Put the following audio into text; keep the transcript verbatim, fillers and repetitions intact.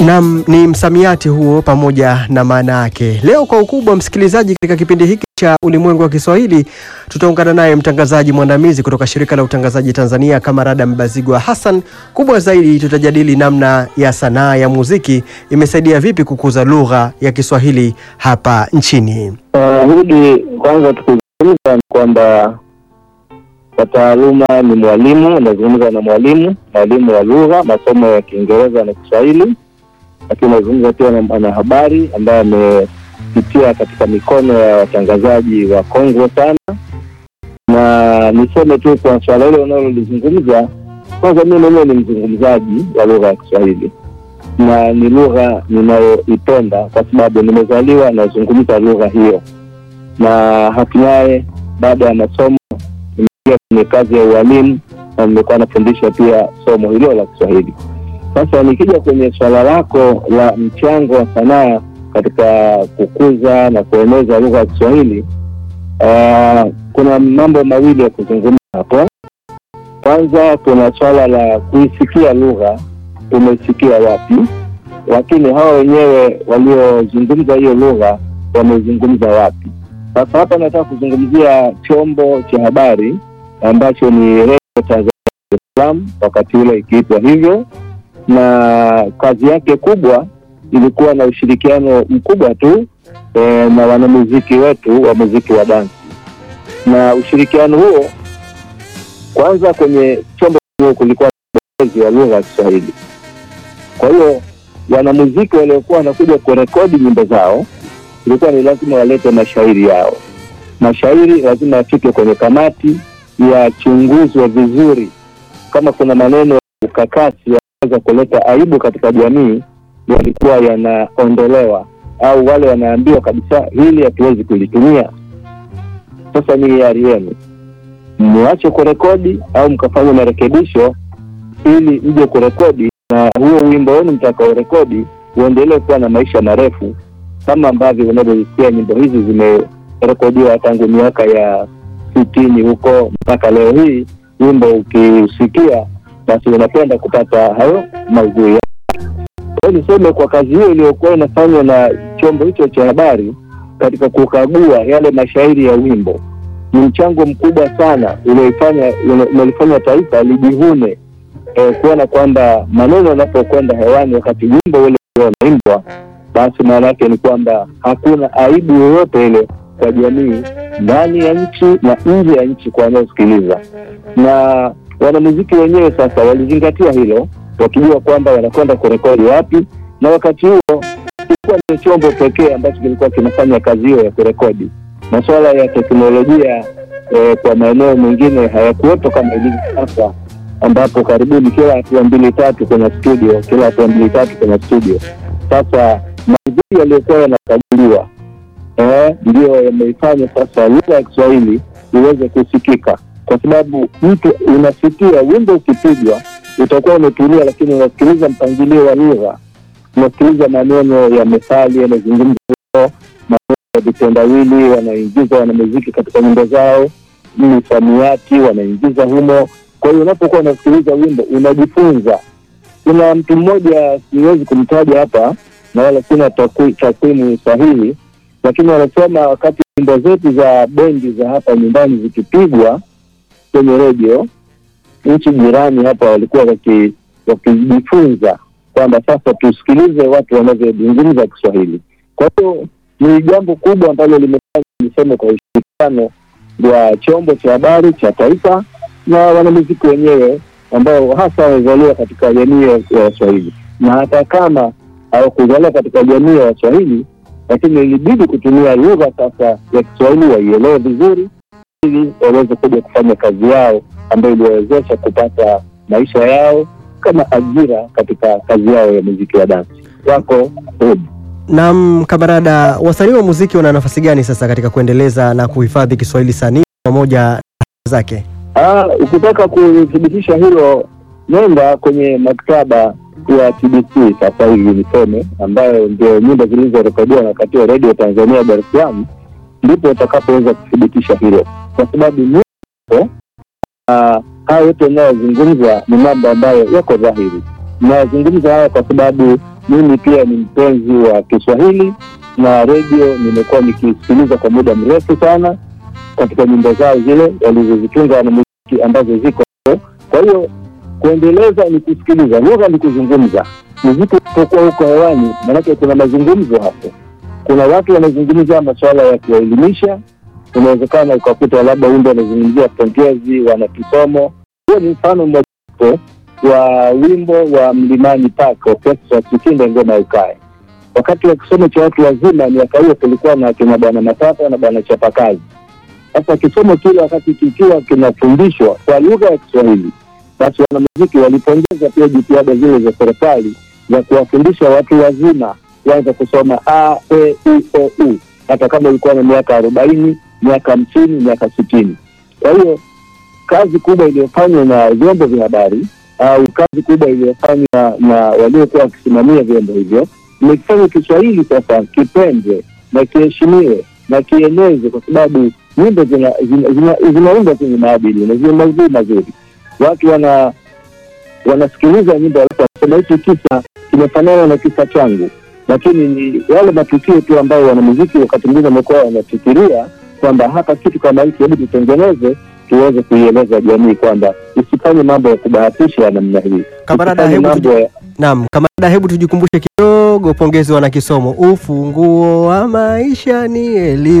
Naam, ni msamiati huo pamoja na maana yake. Leo kwa ukubwa, msikilizaji, katika kipindi hiki cha Ulimwengu wa Kiswahili tutaungana naye mtangazaji mwandamizi kutoka Shirika la Utangazaji Tanzania, Kamarada Mbazigwa Hassan. Kubwa zaidi tutajadili namna ya sanaa ya muziki imesaidia vipi kukuza lugha ya Kiswahili hapa nchini. Uh, hili kwanza tukizungumza kwamba kwa taaluma ni mwalimu, nazungumza na mwalimu, mwalimu wa lugha, masomo ya Kiingereza na Kiswahili. Lakini nazungumza pia na mwanahabari ambaye amepitia katika mikono ya watangazaji wa kongwe sana. Na niseme tu kwa swala hilo unalolizungumza, kwanza mimi mwenyewe ni mzungumzaji wa lugha ya Kiswahili. Na ni lugha ninayoipenda kwa sababu nimezaliwa na nazungumza lugha hiyo. Na hatimaye baada ya masomo nimeingia kwenye kazi ya ualimu na nimekuwa nafundisha pia somo hilo la Kiswahili. Sasa nikija kwenye swala lako la mchango wa sanaa katika kukuza na kueneza lugha ya Kiswahili, uh, kuna mambo mawili ya kuzungumza hapo. Kwanza kuna swala la kuisikia lugha, umesikia wapi, lakini hao wenyewe waliozungumza hiyo lugha wamezungumza wapi. Sasa hapa nataka kuzungumzia chombo cha habari ambacho ni Radio Tanzania wakati ule ikiitwa hivyo, na kazi yake kubwa ilikuwa na ushirikiano mkubwa tu e, na wanamuziki wetu wa muziki wa dansi. Na ushirikiano huo kwanza kwenye chombo huo kulikuwa na wa lugha ya Kiswahili. Kwa hiyo wanamuziki waliokuwa wanakuja kurekodi nyimbo zao ilikuwa ni lazima walete mashairi yao. Mashairi lazima yafike kwenye kamati ya chunguzwe vizuri, kama kuna maneno ukakasi za kuleta aibu katika jamii yalikuwa yanaondolewa, au wale wanaambiwa kabisa hili hatuwezi kulitumia. Sasa ni hiari yenu, mwache kurekodi au mkafanya marekebisho ili mje kurekodi, na huo wimbo wenu mtakao rekodi uendelee kuwa na maisha marefu, kama ambavyo unavyosikia nyimbo hizi zimerekodiwa tangu miaka ya sitini huko mpaka leo hii. Wimbo ukiusikia basi unapenda kupata hayo maudhui. Kwa niseme kwa kazi hiyo iliyokuwa inafanywa na chombo hicho cha habari katika kukagua yale mashairi ya wimbo, ni mchango mkubwa sana ulioifanya ulifanya taifa lijivune e, kuona kwamba maneno yanapokwenda hewani wakati wimbo ule unaimbwa, basi maana yake ni kwamba hakuna aibu yoyote ile kwa jamii ndani ya nchi na nje ya nchi kwa wanaosikiliza. Na wanamuziki wenyewe sasa walizingatia hilo, wakijua kwamba wanakwenda kurekodi wapi, na wakati huo kilikuwa ni chombo pekee ambacho kilikuwa kinafanya kazi hiyo ya kurekodi. Masuala ya teknolojia e, kwa maeneo mengine hayakuwepo kama ilivyo sasa, ambapo karibuni kila hatua mbili tatu kwenye studio, kila hatua mbili tatu kwenye studio. Sasa maudhui yaliyokuwa yanakaguliwa eh ndio yameifanya sasa lugha ya Kiswahili iweze kusikika, kwa sababu mtu unasikia wimbo ukipigwa utakuwa umetulia, lakini unasikiliza mpangilio wa lugha, unasikiliza maneno ya methali yanazungumzwa, maneno ya vitendawili wanaingiza wanamuziki katika nyimbo zao, msamiati wanaingiza humo. Kwa hiyo unapokuwa unasikiliza wimbo unajifunza. Kuna mtu mmoja siwezi kumtaja hapa na wala sina takwimu sahihi, lakini wanasema wakati nyimbo zetu za bendi za hapa nyumbani zikipigwa kwenye radio, nchi jirani hapa walikuwa wakijifunza kwamba sasa tusikilize watu wanavyozungumza Kiswahili. Kwa hiyo ni jambo kubwa ambalo limefanya niseme kwa ushirikiano wa chombo cha habari cha taifa na wanamuziki wenyewe ambao hasa wamezaliwa katika jamii ya Kiswahili. Na hata kama hawakuzaliwa katika jamii ya Kiswahili, lakini ilibidi kutumia lugha sasa ya Kiswahili waielewe vizuri ili waweze kuja kufanya kazi yao ambayo iliwawezesha kupata maisha yao kama ajira katika kazi yao ya muziki wa dansi. Wako hodi. Naam, Kamarada, wasanii wa muziki wana nafasi gani sasa katika kuendeleza na kuhifadhi Kiswahili sanii pamoja na zake? Ah, ukitaka kudhibitisha hilo, nenda kwenye maktaba ya T B C sasa hivi niseme, ambayo ndio nyimbo zilizorekodiwa na wakati wa Radio Tanzania Dar es Salaam, ndipo utakapoweza kudhibitisha hilo. Kwa sababu nyimbo ah haya yote yanayozungumzwa ni mambo ambayo yako dhahiri. Nazungumza haya kwa sababu mimi pia ni mpenzi wa Kiswahili na redio nimekuwa nikisikiliza kwa muda mrefu sana katika nyimbo zao zile walizozitunga na muziki ambazo ziko. Kwa hiyo kuendeleza ni kusikiliza, lugha ni kuzungumza. Muziki unapokuwa huko hewani, maana kuna mazungumzo hapo. Kuna watu wanazungumza masuala ya kuelimisha, inawezekana ukakuta labda wimbo wanazungumzia pongezi, wana kisomo. Hiyo ni mfano mmoja wa wimbo wa Mlimani Park Orchestra Kikinda Ngoma Ukae. Wakati wa kisomo cha watu wazima miaka hiyo kulikuwa na kina Bwana Matata na Bwana Chapakazi. Sasa kisomo kile wakati kikiwa kinafundishwa kwa lugha ya Kiswahili, basi wanamuziki walipongeza pia jitihada zile za serikali za kuwafundisha watu wazima waanze kusoma a e i o u, hata kama ilikuwa na miaka arobaini, miaka hamsini, miaka sitini. Kwa hiyo kazi kubwa iliyofanywa na vyombo vya habari au kazi kubwa iliyofanywa na waliokuwa wakisimamia vyombo hivyo ni kufanya Kiswahili sasa kipendwe na kiheshimiwe na kienezwe, kwa sababu nyimbo zina zinaunda zina, zina kwenye maadili na zina maudhui mazuri. Watu wana wanasikiliza nyimbo wanasema hiki kisa kimefanana na kisa changu, lakini ni wale matukio tu ambayo wanamuziki wakati mwingine wamekuwa wanafikiria kwamba hapa kitu kama hiki hebu tutengeneze tuweze kuieleza jamii kwamba usifanye mambo ya kubahatisha namna hii. Kamarada, hebu tuji... ya... Naam, Kamarada, hebu tujikumbushe kidogo pongezi wana kisomo. Ufunguo wa maisha ni elimu.